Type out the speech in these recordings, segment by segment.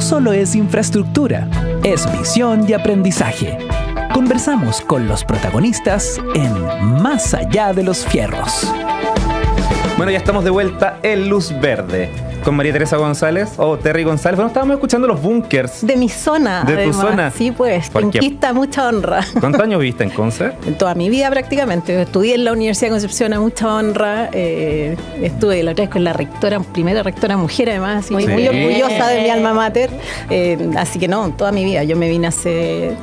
no solo es infraestructura, es visión y aprendizaje. Conversamos con los protagonistas en Más allá de los fierros. Bueno, ya estamos de vuelta en Luz Verde con María Teresa González o Terry González. Bueno, estábamos escuchando los bunkers. De mi zona. De además. tu zona. Sí, pues, conquista mucha honra. ¿Cuántos años viviste en Conce? En toda mi vida prácticamente. Estudié en la Universidad de Concepción a mucha honra. Estuve la otra vez con la rectora, primera rectora mujer además, así, muy orgullosa de mi alma mater. Así que no, toda mi vida. Yo me vine hace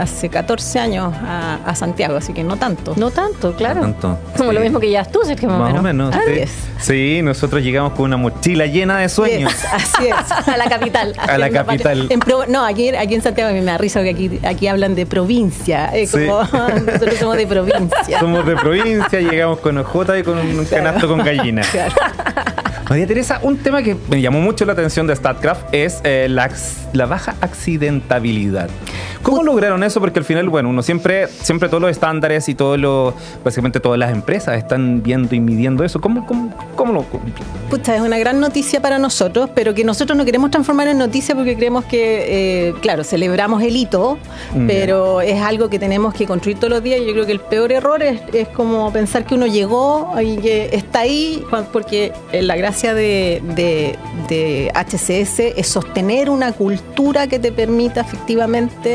14 años a Santiago, así que no tanto. No tanto, claro. No tanto. Como Sí. lo mismo que ya tú, Sergio, Más o menos. Así Sí. es. Sí, nosotros llegamos con una mochila llena de sueños. Yes, así es. A la capital. A la capital. Aquí en Santiago me da risa que aquí hablan de provincia. Sí. Como nosotros somos de provincia. Somos de provincia, llegamos con ojota y con un canasto con gallina. Claro. María Teresa, un tema que me llamó mucho la atención de StatCraft es la baja accidentabilidad. ¿Cómo lograron eso? Porque al final, bueno, uno siempre todos los estándares y básicamente todas las empresas están viendo y midiendo eso. ¿Cómo lo cumplen? Pucha, es una gran noticia para nosotros, pero que nosotros no queremos transformar en noticia porque creemos que, claro, celebramos el hito, pero es algo que tenemos que construir todos los días. Yo creo que el peor error es como pensar que uno llegó y que está ahí, porque la gracia de HCS es sostener una cultura que te permita efectivamente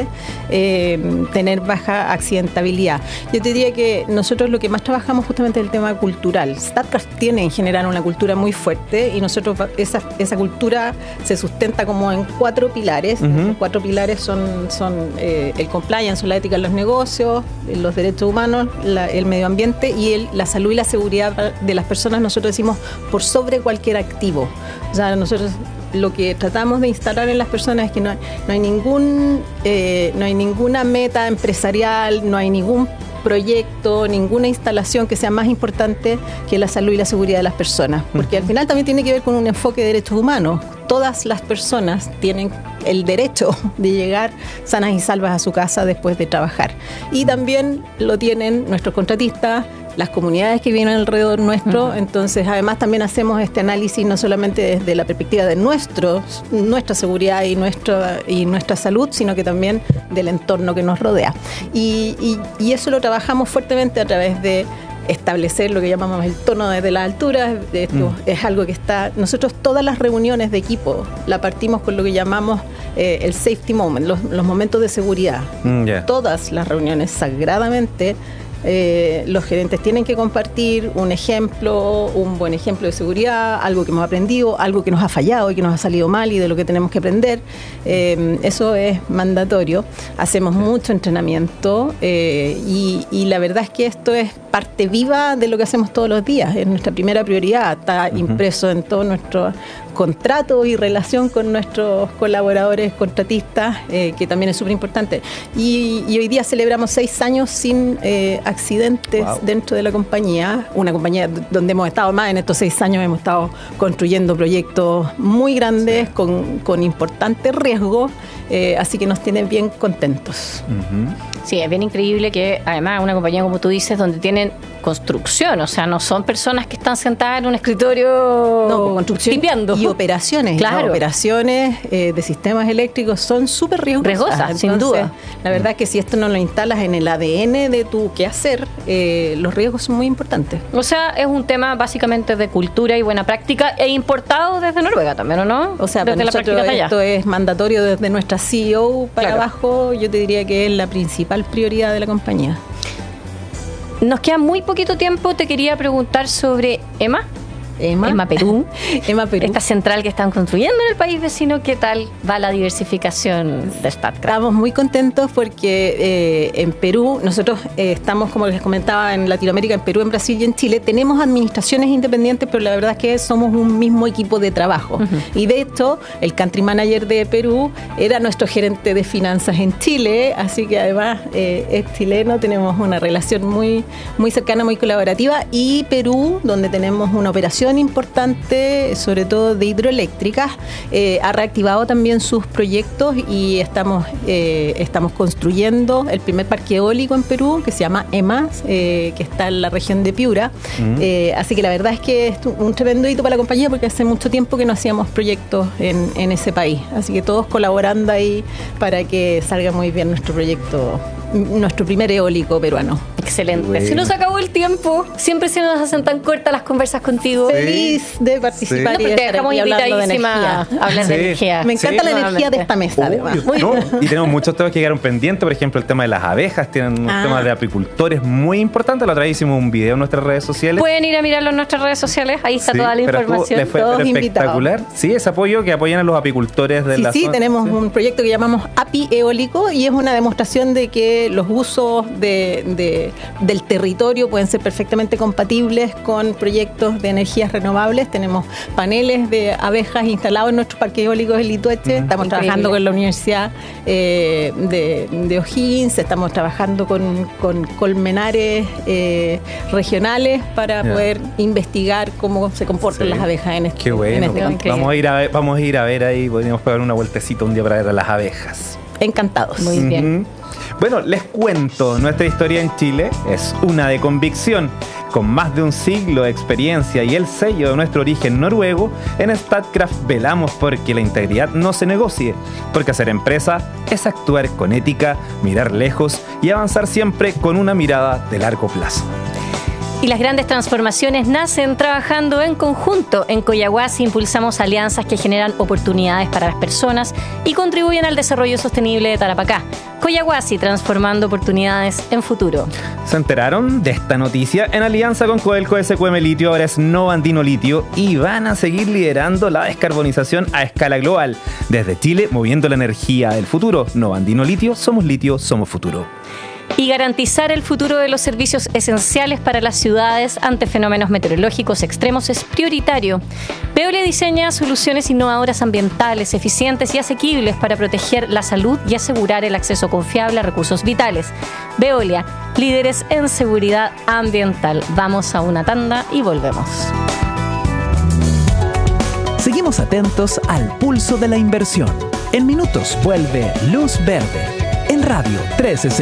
tener baja accidentabilidad. Yo te diría que nosotros lo que más trabajamos justamente es el tema cultural. StatCraft tiene en general una cultura muy fuerte y nosotros esa cultura se sustenta como en 4 pilares. Los 4 pilares son el compliance o la ética en los negocios, los derechos humanos, el medio ambiente y la salud y la seguridad de las personas. Nosotros decimos por sobre cualquier activo. O sea, nosotros lo que tratamos de instalar en las personas es que no hay ninguna meta empresarial, no hay ningún proyecto, ninguna instalación que sea más importante que la salud y la seguridad de las personas, porque al final también tiene que ver con un enfoque de derechos humanos. Todas las personas tienen el derecho de llegar sanas y salvas a su casa después de trabajar, y también lo tienen nuestros contratistas, las comunidades que vienen alrededor nuestro. Entonces, además también hacemos este análisis no solamente desde la perspectiva de nuestra seguridad y nuestra salud, sino que también del entorno que nos rodea. Y eso lo trabajamos fuertemente a través de establecer lo que llamamos el tono desde la altura. Esto es algo que está... Nosotros todas las reuniones de equipo la partimos con lo que llamamos el safety moment, los momentos de seguridad. Todas las reuniones sagradamente los gerentes tienen que compartir un buen ejemplo de seguridad, algo que hemos aprendido, algo que nos ha fallado y que nos ha salido mal y de lo que tenemos que aprender. Eso es mandatorio. Hacemos mucho entrenamiento y la verdad es que esto es parte viva de lo que hacemos todos los días. Es nuestra primera prioridad, está impreso en todo nuestro contrato y relación con nuestros colaboradores contratistas, que también es súper importante. Y hoy día celebramos 6 años sin accidentes dentro de la compañía, una compañía donde hemos estado más en estos 6 años, hemos estado construyendo proyectos muy grandes con importante riesgo, así que nos tienen bien contentos. Sí, es bien increíble que además una compañía, como tú dices, donde tienen construcción, o sea, no son personas que están sentadas en un escritorio construcción limpiando. Y operaciones. Claro. Las operaciones de sistemas eléctricos son súper riesgosas. Sin duda. La verdad es que si esto no lo instalas en el ADN de tu quehacer, los riesgos son muy importantes. O sea, es un tema básicamente de cultura y buena práctica e importado desde Noruega también, ¿o no? O sea, desde para nosotros allá. esto es mandatorio desde nuestra CEO para abajo. Yo te diría que es la principal prioridad de la compañía. Nos queda muy poquito tiempo. Te quería preguntar sobre EMA Perú. EMA Perú. Esta central que están construyendo en el país vecino, ¿qué tal va la diversificación de StatCraft? Estamos muy contentos porque en Perú, nosotros estamos, como les comentaba, en Latinoamérica, en Perú, en Brasil y en Chile. Tenemos administraciones independientes, pero la verdad es que somos un mismo equipo de trabajo. Y de hecho, el country manager de Perú era nuestro gerente de finanzas en Chile, así que además es chileno, tenemos una relación muy, muy cercana, muy colaborativa. Y Perú, donde tenemos una operación inversión importante, sobre todo de hidroeléctricas. Ha reactivado también sus proyectos y estamos construyendo el primer parque eólico en Perú, que se llama EMAS, que está en la región de Piura. Así que la verdad es que es un tremendo hito para la compañía, porque hace mucho tiempo que no hacíamos proyectos en ese país. Así que todos colaborando ahí para que salga muy bien nuestro proyecto, nuestro primer eólico peruano. Excelente. Bueno. Se nos acabó el tiempo. Siempre se nos hacen tan cortas las conversas contigo. Feliz de participar y de Te estar dejamos aquí hablando de invitadísima energía. a hablar de energía. Me encanta la energía de esta mesa, además. Muy ¿no? bien. Y tenemos muchos temas que quedaron pendientes, por ejemplo, el tema de las abejas, tienen unos temas de apicultores muy importantes. La otra vez hicimos un video en nuestras redes sociales. Pueden ir a mirarlo en nuestras redes sociales, ahí está toda la pero información. les fue todos espectacular. Sí, ese apoyo que apoyan a los apicultores de la Sí, zona. tenemos un proyecto que llamamos API eólico y es una demostración de que los usos del territorio pueden ser perfectamente compatibles con proyectos de energías renovables. Tenemos paneles de abejas instalados en nuestros parques eólicos en Litueche. Estamos trabajando con la Universidad de O'Higgins, estamos trabajando con colmenares regionales para poder investigar cómo se comportan las abejas en este Qué bueno. en este contexto. Vamos a ir a ver ahí, podríamos pegar una vueltecita un día para ver a las abejas. Encantados. Muy bien. Bueno, les cuento, nuestra historia en Chile es una de convicción. Con más de un siglo de experiencia y el sello de nuestro origen noruego, en Statkraft velamos porque la integridad no se negocie, porque hacer empresa es actuar con ética, mirar lejos y avanzar siempre con una mirada de largo plazo. Y las grandes transformaciones nacen trabajando en conjunto. En Collahuasi impulsamos alianzas que generan oportunidades para las personas y contribuyen al desarrollo sostenible de Tarapacá. Collahuasi, transformando oportunidades en futuro. ¿Se enteraron de esta noticia? En alianza con Codelco SQM Litio, ahora es Novandino Litio y van a seguir liderando la descarbonización a escala global. Desde Chile, moviendo la energía del futuro. Novandino Litio, somos futuro. Y garantizar el futuro de los servicios esenciales para las ciudades ante fenómenos meteorológicos extremos es prioritario. Veolia diseña soluciones innovadoras ambientales, eficientes y asequibles para proteger la salud y asegurar el acceso confiable a recursos vitales. Veolia, líderes en seguridad ambiental. Vamos a una tanda y volvemos. Seguimos atentos al pulso de la inversión. En minutos vuelve Luz Verde en Radio 13C.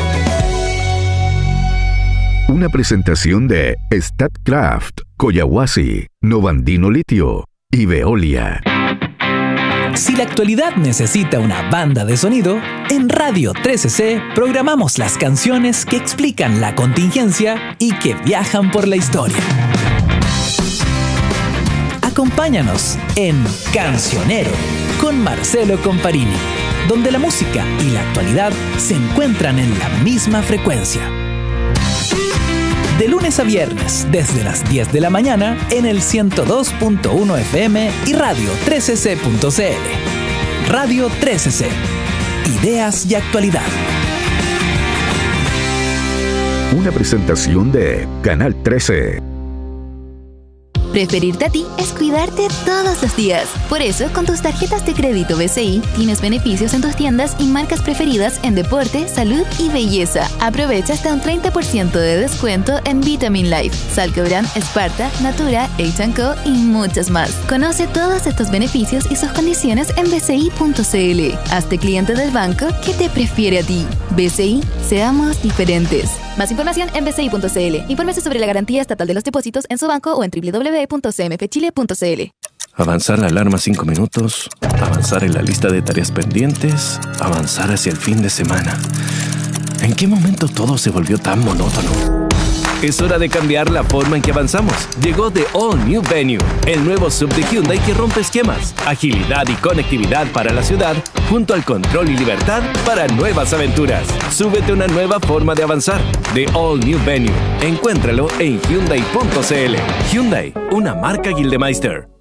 Una presentación de Statkraft, Collahuasi, Novandino Litio y Veolia. Si la actualidad necesita una banda de sonido, en Radio 13C programamos las canciones que explican la contingencia y que viajan por la historia. Acompáñanos en Cancionero con Marcelo Comparini, donde la música y la actualidad se encuentran en la misma frecuencia. De lunes a viernes, desde las 10 de la mañana, en el 102.1 FM y Radio 13C.cl. Radio 13C. Ideas y actualidad. Una presentación de Canal 13. Preferirte a ti es cuidarte todos los días. Por eso, con tus tarjetas de crédito BCI, tienes beneficios en tus tiendas y marcas preferidas en deporte, salud y belleza. Aprovecha hasta un 30% de descuento en Vitamin Life, Salcobran, Esparta, Natura, H&Co y muchas más. Conoce todos estos beneficios y sus condiciones en bci.cl. Hazte cliente del banco que te prefiere a ti. BCI, seamos diferentes. Más información en bci.cl. Infórmese sobre la garantía estatal de los depósitos en su banco o en www.cmfchile.cl. Avanzar la alarma 5 minutos, avanzar en la lista de tareas pendientes, avanzar hacia el fin de semana. ¿En qué momento todo se volvió tan monótono? Es hora de cambiar la forma en que avanzamos. Llegó The All New Venue, el nuevo sub de Hyundai que rompe esquemas, agilidad y conectividad para la ciudad, junto al control y libertad para nuevas aventuras. Súbete a una nueva forma de avanzar. The All New Venue. Encuéntralo en Hyundai.cl. Hyundai, una marca Gildemeister.